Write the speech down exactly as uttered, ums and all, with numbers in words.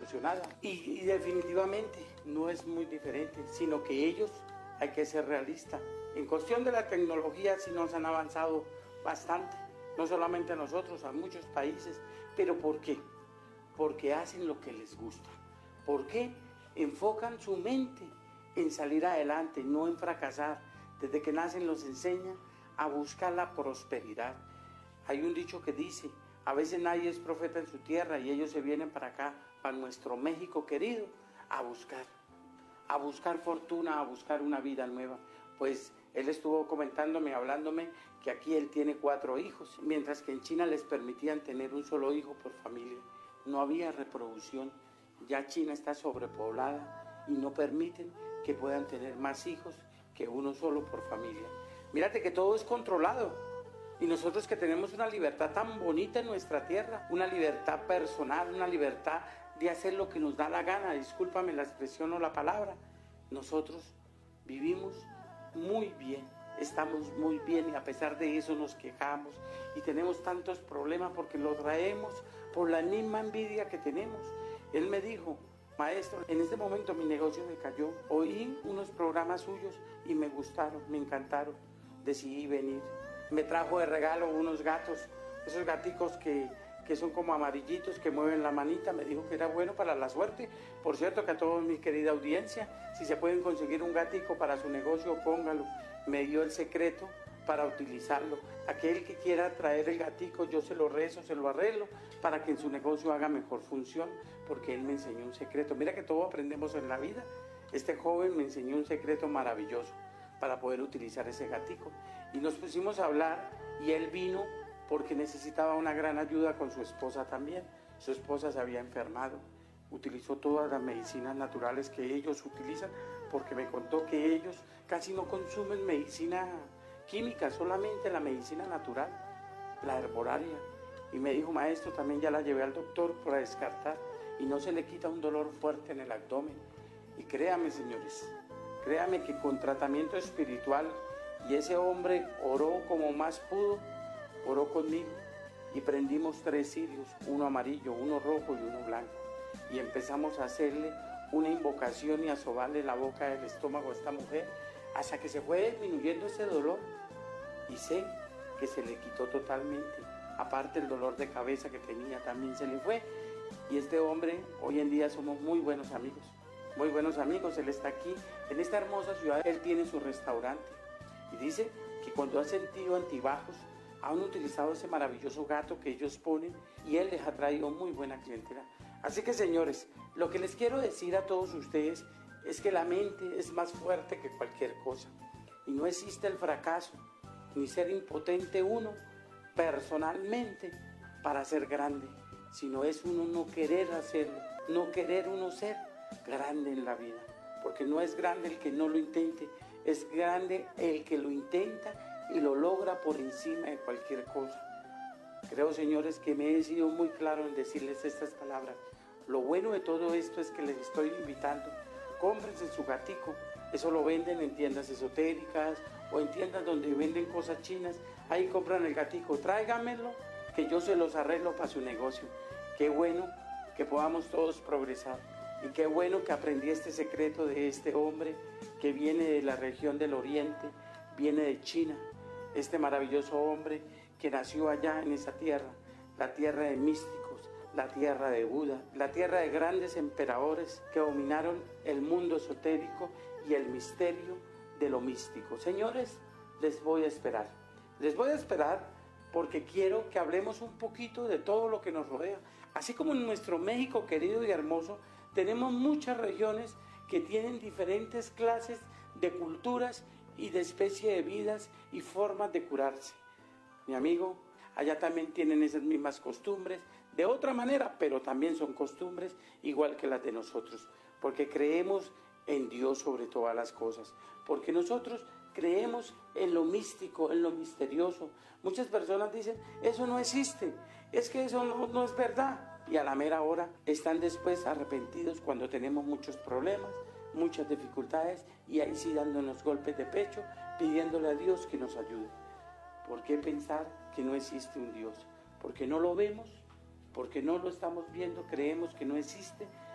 solucionada. Y, y definitivamente no es muy diferente, sino que ellos, hay que ser realistas. En cuestión de la tecnología sí nos han avanzado bastante, no solamente a nosotros, a muchos países. ¿Pero por qué? Porque hacen lo que les gusta. ¿Por qué? Enfocan su mente en salir adelante, no en fracasar. Desde que nacen los enseñan a buscar la prosperidad. Hay un dicho que dice, a veces nadie es profeta en su tierra y ellos se vienen para acá, para nuestro México querido, a buscar, a buscar fortuna, a buscar una vida nueva. Pues él estuvo comentándome, hablándome, que aquí él tiene cuatro hijos, mientras que en China les permitían tener un solo hijo por familia. No había reproducción, ya China está sobrepoblada y no permiten que puedan tener más hijos que uno solo por familia. Mírate que todo es controlado y nosotros que tenemos una libertad tan bonita en nuestra tierra, una libertad personal, una libertad de hacer lo que nos da la gana, discúlpame la expresión o la palabra, nosotros vivimos muy bien, estamos muy bien y a pesar de eso nos quejamos y tenemos tantos problemas porque lo traemos por la misma envidia que tenemos. Él me dijo, maestro, en este momento mi negocio decayó, oí unos programas suyos y me gustaron, me encantaron, decidí venir. Me trajo de regalo unos gatos, esos gaticos que, que son como amarillitos, que mueven la manita, me dijo que era bueno para la suerte. Por cierto que a toda mi querida audiencia, si se pueden conseguir un gatico para su negocio, póngalo. Me dio el secreto para utilizarlo. Aquel que quiera traer el gatico, yo se lo rezo, se lo arreglo, para que en su negocio haga mejor función, porque él me enseñó un secreto. Mira que todo aprendemos en la vida. Este joven me enseñó un secreto maravilloso para poder utilizar ese gatico. Y nos pusimos a hablar y él vino porque necesitaba una gran ayuda con su esposa también. Su esposa se había enfermado. Utilizó todas las medicinas naturales que ellos utilizan, porque me contó que ellos casi no consumen medicina química, solamente la medicina natural, la herbolaria. Y me dijo, maestro, también ya la llevé al doctor para descartar y no se le quita un dolor fuerte en el abdomen. Y créame, señores, créame que con tratamiento espiritual, y ese hombre oró como más pudo, oró conmigo y prendimos tres cirios, uno amarillo, uno rojo y uno blanco. Y empezamos a hacerle una invocación y a sobarle la boca del estómago a esta mujer hasta que se fue disminuyendo ese dolor. Y sé que se le quitó totalmente. Aparte el dolor de cabeza que tenía también se le fue. Y este hombre, hoy en día somos muy buenos amigos. Muy buenos amigos. Él está aquí, en esta hermosa ciudad. Él tiene su restaurante. Y dice que cuando ha sentido antibajos, han utilizado ese maravilloso gato que ellos ponen y él les ha traído muy buena clientela. Así que, señores, lo que les quiero decir a todos ustedes es que la mente es más fuerte que cualquier cosa. Y no existe el fracaso, ni ser impotente uno personalmente para ser grande, sino es uno no querer hacerlo, no querer uno ser grande en la vida. Porque no es grande el que no lo intente, es grande el que lo intenta y lo logra por encima de cualquier cosa. Creo, señores, que me he sido muy claro en decirles estas palabras. Lo bueno de todo esto es que les estoy invitando, cómprense su gatico. Eso lo venden en tiendas esotéricas o en tiendas donde venden cosas chinas. Ahí compran el gatico, tráigamelo, que yo se los arreglo para su negocio. Qué bueno que podamos todos progresar. Y qué bueno que aprendí este secreto de este hombre que viene de la región del Oriente, viene de China. Este maravilloso hombre que nació allá en esa tierra, la tierra de místicos, la tierra de Buda, la tierra de grandes emperadores que dominaron el mundo esotérico y el misterio de lo místico. Señores, les voy a esperar. Les voy a esperar porque quiero que hablemos un poquito de todo lo que nos rodea. Así como en nuestro México querido y hermoso, tenemos muchas regiones que tienen diferentes clases de culturas y de especie de vidas y formas de curarse. Mi amigo, allá también tienen esas mismas costumbres, de otra manera, pero también son costumbres igual que las de nosotros, porque creemos en Dios sobre todas las cosas, porque nosotros creemos en lo místico, en lo misterioso. Muchas personas dicen, eso no existe, es que eso no, no es verdad, y a la mera hora están después arrepentidos cuando tenemos muchos problemas, muchas dificultades, y ahí sí dándonos golpes de pecho, pidiéndole a Dios que nos ayude. ¿Por qué pensar que no existe un Dios? Porque no lo vemos, porque no lo estamos viendo, creemos que no existe,